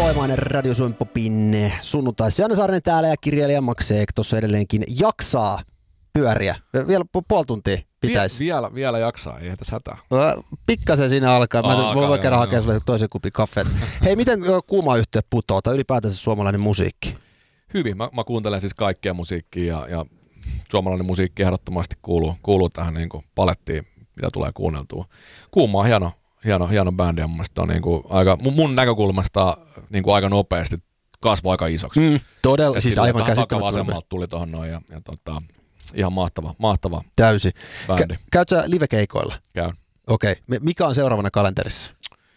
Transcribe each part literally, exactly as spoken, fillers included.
Voimainen Radio Suomi Popin sunnuntai. Janne Saarinen täällä ja kirjailija Max Eek tuossa edelleenkin jaksaa pyöriä. Vielä puoli tuntia pitäisi. Vie, vielä, vielä jaksaa, ei tässä hätää. Pikkasen siinä alkaa. Mä Alkaa, voin joo, kerran hakea joo. sulle toisen kupin kaffeet. Hei, miten kuuma yhteen putoaa tai ylipäätänsä suomalainen musiikki? Hyvin. Mä, mä kuuntelen siis kaikkea musiikkia ja, ja suomalainen musiikki ehdottomasti kuuluu, kuuluu tähän niin kuin palettiin, mitä tulee kuunneltua. Kuuma on hieno, hieno, hieno bändi ja mun mielestä on niin kuin aika, mun näkökulmasta niin kuin aika nopeasti kasvoi aika isoksi. Mm, todella, Et siis silleen aivan ta- käsittämättä. Takavasemmalta tuli tohon noin ja, ja tota, ihan mahtava, mahtava Täysi. bändi. Kä- käyt sä livekeikoilla? Käyn. Okei. Okay. Mikä on seuraavana kalenterissa?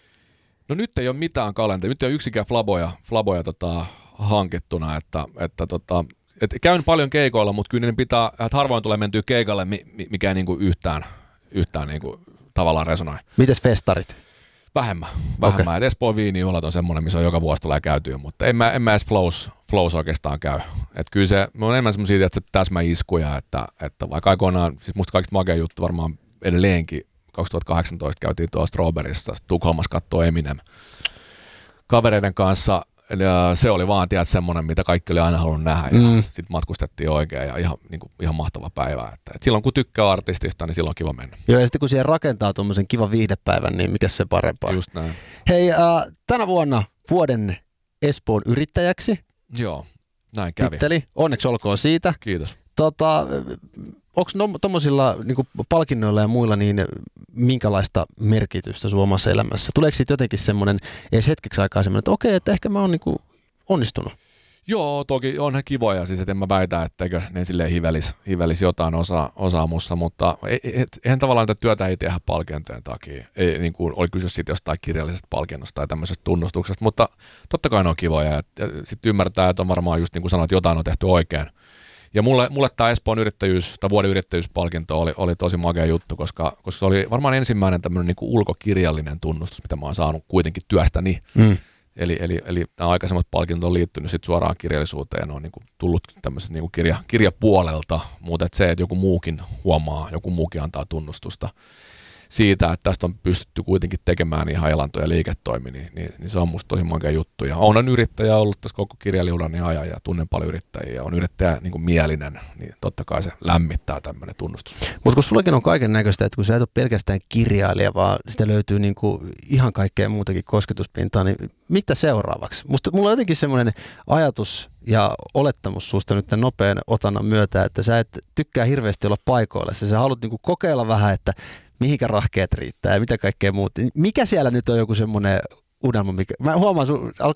No nyt ei ole mitään kalenteria, nyt ei ole yksikään flaboja, flaboja tota, hankittuna, että, että tota, et käyn paljon keikoilla, mutta kyllä niin pitää, että harvoin tulee mentyä keikalle, mikä ei niinku yhtään, yhtään niinku tavallaan resonoi. Mites festarit? Vähemmän, vähemmän. Okay. Espoon viinijuhlat on semmoinen, missä on joka vuosi tulee käytyä, mutta en mä, en mä edes flows, flows oikeastaan käy. Et kyllä se, me on enemmän semmoisia, että se täsmäiskuja, että, että vaikka aikoinaan, siis musta kaikista makea juttu varmaan edelleenkin, kaksituhattakahdeksantoista käytiin tuolla Strawberryssa Tukholmassa kattoo Eminem kavereiden kanssa. Ja se oli vaan tiedät, semmoinen, mitä kaikki oli aina halunnut nähdä. Ja mm. sitten matkustettiin oikein ja ihan, niin kuin, ihan mahtava päivä. Että, et silloin kun tykkää artistista, niin silloin on kiva mennä. Joo, ja sitten kun siihen rakentaa tuommoisen kivan viihdepäivän, niin mikä se parempaa? Just näin. Hei, äh, tänä vuonna vuoden Espoon yrittäjäksi. Joo, näin kävi. Titteli. Onneksi olkoon siitä. Kiitos. Tota, onko no, tuommoisilla niinku palkinnoilla ja muilla niin minkälaista merkitystä sun omassa elämässä? Tuleeko siitä jotenkin semmoinen, edes hetkeksi aikaa semmoinen, että okei, että ehkä mä oon niinku onnistunut? Joo, toki on he kivoja, siis et en mä väitä, etteikö ne silleen hivelis, hivelis jotain osa, osaa musta, mutta eihän tavallaan tätä työtä ei tehdä palkintojen takia. Ei, niin kuin oli kyse siitä jostain kirjallisesta palkinnosta tai tämmöisestä tunnustuksesta, mutta totta kai ne on kivoja ja, ja sitten ymmärtää, että on varmaan just niin kuin sanoit, että jotain on tehty oikein. Ja mulle, mulle tämä Espoon yrittäjyys, tai vuoden yrittäjyyspalkinto oli, oli tosi makea juttu, koska, koska se oli varmaan ensimmäinen tämmöinen niin kuin ulkokirjallinen tunnustus, mitä mä oon saanut kuitenkin työstäni. Mm. Eli, eli, eli nämä aikaisemmat palkinnot on liittynyt sit suoraan kirjallisuuteen ja ne on niin kuin tullut tämmöiset niin kuin kirja, kirjapuolelta, mutta et se, että joku muukin huomaa, joku muukin antaa tunnustusta siitä, että tästä on pystytty kuitenkin tekemään ihan elanto- ja liiketoimi, niin, niin, niin se on musta tosi makea juttu. Ja olen yrittäjä ollut tässä koko kirjailijuudani ajan ja tunnen paljon yrittäjiä ja on yrittäjä niin kuin mielinen, niin totta kai se lämmittää tämmöinen tunnustus. Mutta kun sullakin on kaiken näköistä, että kun sä et ole pelkästään kirjailija, vaan sitä löytyy niin kuin ihan kaikkea muutakin kosketuspintaa, niin mitä seuraavaksi? Musta, mulla on jotenkin semmoinen ajatus ja olettamus susta nyt tämän nopean otannan myötä, että sä et tykkää hirveästi olla paikoilla. Sä haluat niin kuin kokeilla vähän, että mihinkä rahkeet riittää ja mitä kaikkea muuta. Mikä siellä nyt on joku semmoinen unelma, mikä... Mä huomaan, sun alkaa